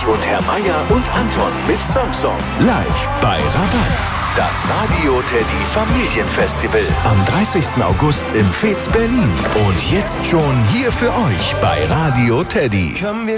und Herr Meier und Anton mit Song live bei Rabatz. Das Radio Teddy Familienfestival am 30. August im Fez Berlin. Und jetzt schon hier für euch bei Radio Teddy. Komm, wir